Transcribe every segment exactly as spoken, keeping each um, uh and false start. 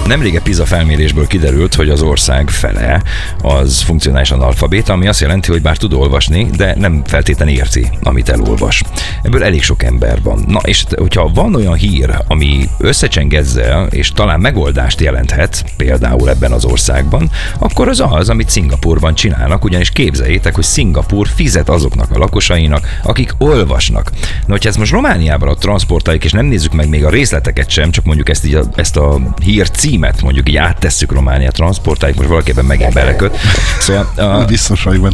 Nemrég egy PISA felmérésből kiderült, hogy az ország fele az funkcionális analfabéta, ami azt jelenti, hogy bár tud olvasni, de nem feltétlenül érti, amit elolvas. Ebből elég sok ember van. Na és hogyha van olyan hír, ami összecseng ezzel, és talán megoldást jelenthet, például ebben az országban, akkor az az, amit Szingapúrban csinálnak, ugyanis képzeljétek, hogy Szingapúr fizet azoknak a lakosainak, akik olvasnak. Na, hogyha ezt most Romániában a transportáljuk, és nem nézzük meg még a részleteket sem, csak mondjuk ezt, így a, ezt a hír címet mondjuk így áttesszük Románia transportáljuk, most valaképpen megint beleköt. Szóval... A, biztos vagyban.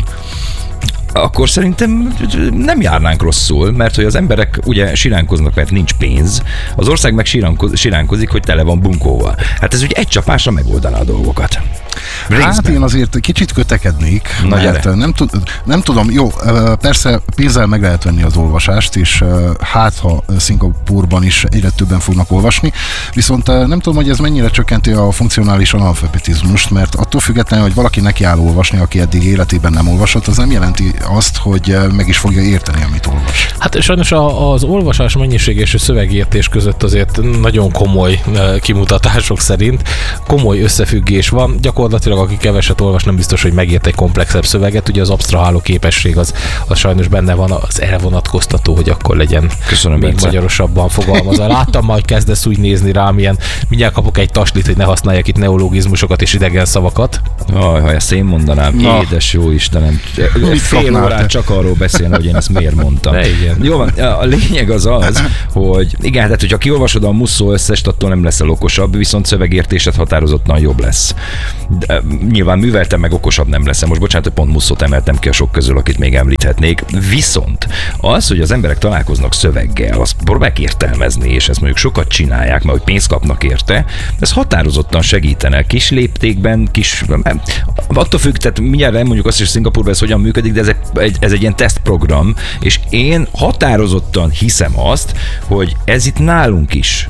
Akkor szerintem nem járnánk rosszul, mert hogy az emberek ugye siránkoznak, mert nincs pénz, az ország meg siránkozik, hogy tele van bunkóval. Hát ez ugye egy csapásra megoldaná a dolgokat. Részben. Hát én azért kicsit kötekednék, Na mert nem, tud, nem tudom, jó, persze pénzzel meg lehet venni az olvasást, és hát ha Szingapúrban is egyre többen fognak olvasni, viszont nem tudom, hogy ez mennyire csökkenti a funkcionális analfabetizmust, mert attól függetlenül, hogy valaki neki áll olvasni, aki eddig életében nem olvasott, az nem jelenti azt, hogy meg is fogja érteni, amit olvas. Hát sajnos az olvasás mennyiség és a szövegértés között azért nagyon komoly kimutatások szerint komoly összefüggés van. Gyakorlatilag aki keveset olvas, nem biztos, hogy megért egy komplexebb szöveget. Ugye az absztraháló képesség az, az sajnos benne van, az elvonatkoztató, hogy akkor legyen. Köszönöm, még Bence. Magyarosabban fogalmazva. Láttam, majd kezdesz úgy nézni rám, ilyen mindjárt kapok egy taslit, hogy ne használjak itt neologizmusokat és idegen szavakat. Jaj, ha ezt én mondanám, Na. édes jó Istenem, fél kapnál órát te? csak arról beszélni, hogy én ezt miért mondtam. De igen. Jó van, a lényeg az az, hogy igen, tehát hogyha kiolvasod a Musso összest, attól nem leszel okosabb, viszont szövegértésed határozottan jobb lesz. De, nyilván műveltem meg okosabb nem leszem. Most bocsánat, hogy pont Musszót emeltem ki a sok közül, akit még említhetnék. Viszont az, hogy az emberek találkoznak szöveggel, azt próbálják értelmezni, és ezt mondjuk sokat csinálják, mert hogy pénzt kapnak érte, ez határozottan segítene kis léptékben, kis... Attól függ, tehát mindjárt elmondjuk azt, hogy Szingapúrban ez hogyan működik, de ez egy, ez egy ilyen tesztprogram, és én határozottan hiszem azt, hogy ez itt nálunk is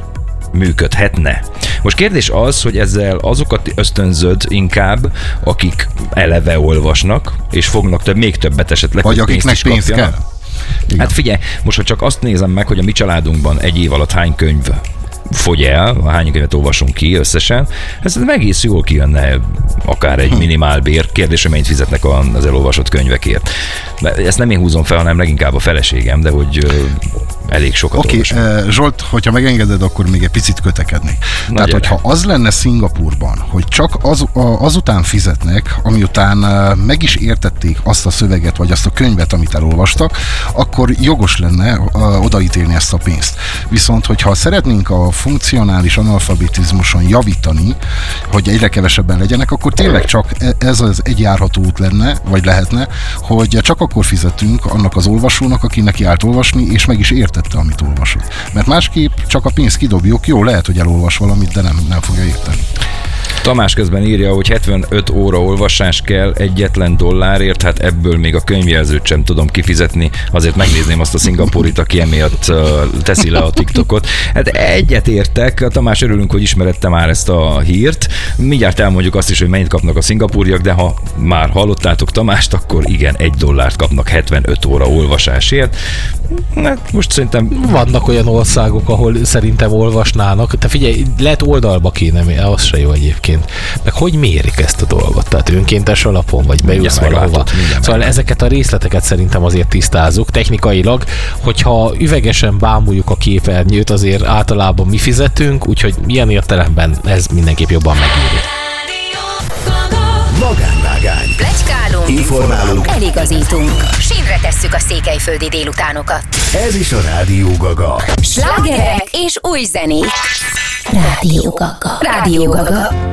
működhetne. Most kérdés az, hogy ezzel azokat ösztönzöd inkább, akik eleve olvasnak, és fognak több, még többet esetleg, vagy hogy akiknek pénz kell. Igen. Hát figyelj, most ha csak azt nézem meg, hogy a mi családunkban egy év alatt hány könyv fogy el, hány könyvet olvasunk ki összesen, ez egész jól kijönne akár egy minimálbér. Kérdés, hogy mennyit fizetnek az elolvasott könyvekért. Ezt nem én húzom fel, hanem leginkább a feleségem, de hogy elég sokat Oké, olvasom. okay, Zsolt, hogyha megengeded, akkor még egy picit kötekednék. Na, Tehát, gyere. hogyha az lenne Szingapúrban, hogy csak az, azután fizetnek, amiután meg is értették azt a szöveget, vagy azt a könyvet, amit elolvastak, akkor jogos lenne odaítélni ezt a pénzt. Viszont, hogyha szeretnénk a funkcionális analfabetizmuson javítani, hogy egyre kevesebben legyenek, akkor tényleg csak ez az egy járható út lenne, vagy lehetne, hogy csak akkor fizetünk annak az olvasónak, aki neki állt olvasni, és meg is értette, amit olvasott. Mert másképp csak a pénzt kidobjuk, jó, lehet, hogy elolvas valamit, de nem, nem fogja érteni. Tamás közben írja, hogy hetvenöt óra olvasás kell egyetlen dollárért, hát ebből még a könyvjelzőt sem tudom kifizetni, azért megnézném azt a szingapúrit, aki emiatt uh, teszi le a TikTokot. Hát egyet értek, Tamás, örülünk, hogy ismerette már ezt a hírt. Mindjárt elmondjuk azt is, hogy mennyit kapnak a szingapúriak, de ha már hallottátok Tamást, akkor igen, egy dollárt kapnak hetvenöt óra olvasásért. Hát most szerintem... Vannak olyan országok, ahol szerintem olvasnának. Te figyelj, lehet oldalba kéne, az se jó egyébként. Meg hogy mérik ezt a dolgot? Tehát önkéntes alapon, vagy beülsz valahova? Szóval ezeket a részleteket szerintem azért tisztázzuk. Technikailag, hogyha üvegesen bámuljuk a képernyőt, azért általában mi fizetünk, úgyhogy milyen értelemben ez mindenképp jobban megéri. Magánvágány. Pletykálunk, Informálunk. eligazítunk, sínre tesszük a székelyföldi délutánokat. Ez is a Rádió Gaga. Slágerek és új zenék. Rádió Gaga. Rádió Gaga.